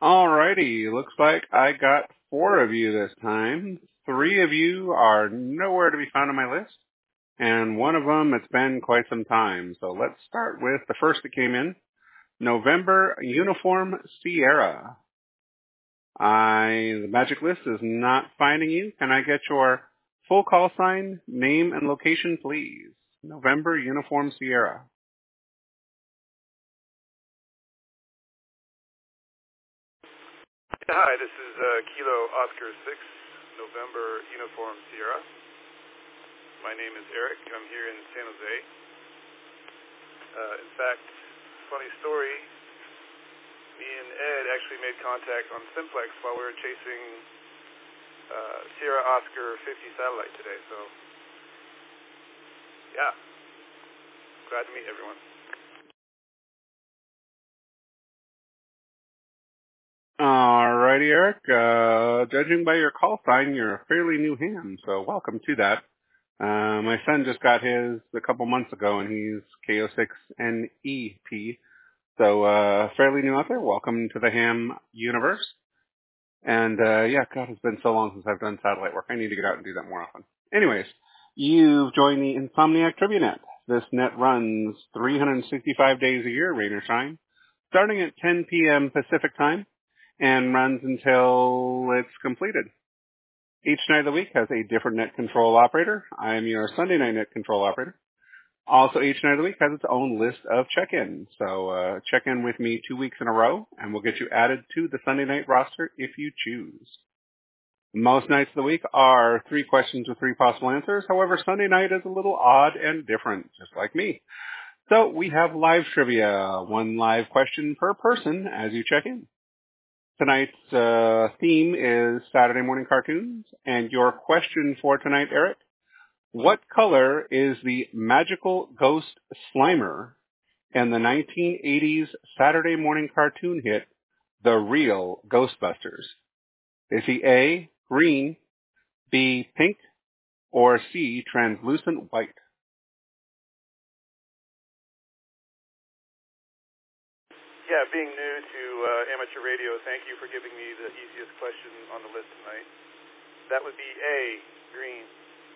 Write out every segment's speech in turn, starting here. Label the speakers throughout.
Speaker 1: Alrighty, looks like I got four of you this time. Three of you are nowhere to be found on my list, and one of them it's been quite some time. So let's start with the first that came in, November Uniform Sierra. The magic list is not finding you. Can I get your full call sign, name, and location, please? November Uniform Sierra.
Speaker 2: Hi, this is Kilo Oscar 6, November Uniform Sierra. My name is Eric. I'm here in San Jose. In fact, funny story, me and Ed actually made contact on Simplex while we were chasing Sierra Oscar 50 satellite today. So, yeah, glad to meet everyone.
Speaker 1: Alrighty, Eric. Judging by your call sign, you're a fairly new ham, so welcome to that. My son just got his a couple months ago, and he's KO6NEP. So, fairly new out there. Welcome to the ham universe. And, yeah, God, it's been so long since I've done satellite work. I need to get out and do that more often. Anyways, you've joined the Insomniac Trivia Net. This net runs 365 days a year, rain or shine, starting at 10 p.m. Pacific time, and runs until it's completed. Each night of the week has a different net control operator. I am your Sunday night net control operator. Also, each night of the week has its own list of check-ins. So check in with me 2 weeks in a row, and we'll get you added to the Sunday night roster if you choose. Most nights of the week are 3 questions with 3 possible answers. However, Sunday night is a little odd and different, just like me. So we have live trivia, 1 live question per person as you check in. Tonight's theme is Saturday morning cartoons, and your question for tonight, Eric, what color is the magical ghost Slimer in the 1980s Saturday morning cartoon hit, The Real Ghostbusters? Is he A, green, B, pink, or C, translucent white?
Speaker 2: Yeah, being new to amateur radio, thank you for giving me the easiest question on the list tonight. That would be A, green.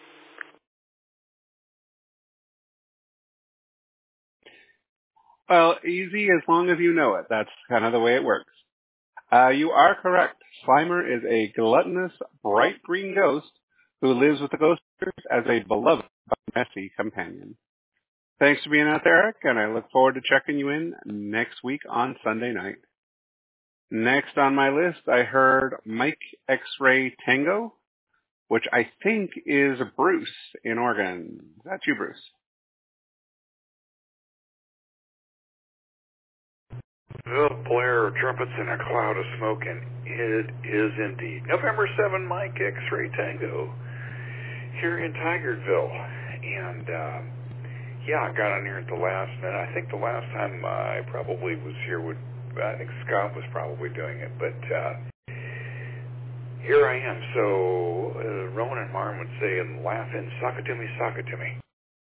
Speaker 1: Well, easy as long as you know it. That's kind of the way it works. You are correct. Slimer is a gluttonous, bright green ghost who lives with the Ghostbusters as a beloved but messy companion. Thanks for being out there, Eric, and I look forward to checking you in next week on Sunday night. Next on my list, I heard Mike X-Ray Tango, which I think is Bruce in Oregon. Is that you, Bruce?
Speaker 3: The blare of trumpets in a cloud of smoke, and it is indeed November 7, Mike X-Ray Tango, here in Tigerville. And, yeah, I got on here at the last minute. I think the last time I probably was here, I think Scott was probably doing it. But here I am. So Rowan and Martin would say and laugh in, sock it to me, sock it to me.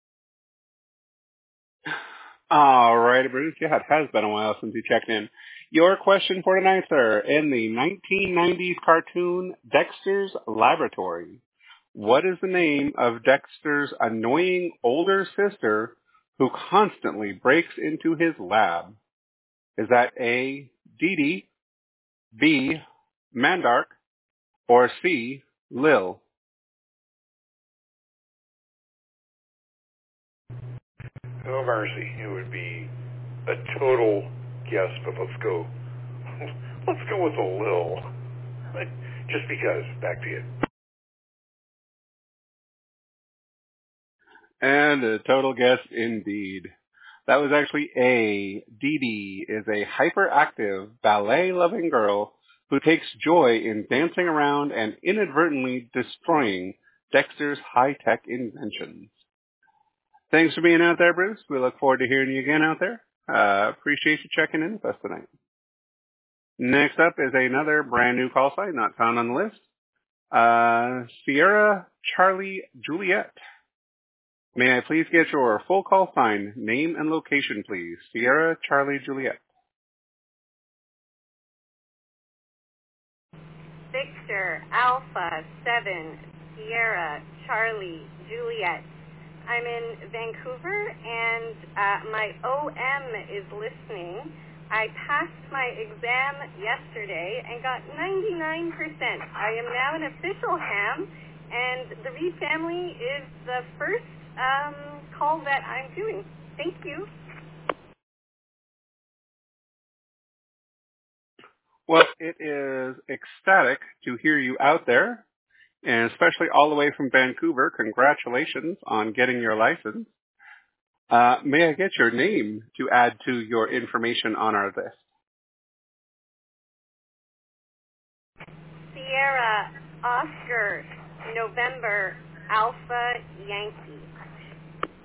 Speaker 1: All right, Bruce. Yeah, it has been a while since you checked in. Your question for tonight, sir. In the 1990s cartoon Dexter's Laboratory, what is the name of Dexter's annoying older sister who constantly breaks into his lab? Is that A, Dee Dee, B, Mandark, or C, Lil?
Speaker 3: Oh, mercy. It would be a total guess, but let's go with a Lil. Just because. Back to you.
Speaker 1: And a total guess indeed. That was actually A. Dee Dee is a hyperactive, ballet-loving girl who takes joy in dancing around and inadvertently destroying Dexter's high-tech inventions. Thanks for being out there, Bruce. We look forward to hearing you again out there. Appreciate you checking in with us tonight. Next up is another brand new call sign not found on the list. Sierra Charlie Juliet. May I please get your full call sign, name, and location, please? Sierra Charlie Juliet.
Speaker 4: Victor, Alpha, 7, Sierra, Charlie, Juliet. I'm in Vancouver, and my OM is listening. I passed my exam yesterday and got 99%. I am now an official ham, and the Reed family is the first call that I'm doing. Thank you.
Speaker 1: Well, it is ecstatic to hear you out there, and especially all the way from Vancouver. Congratulations on getting your license. May I get your name to add to your information on our list?
Speaker 4: Sierra, Oscar, November, Alpha, Yankee.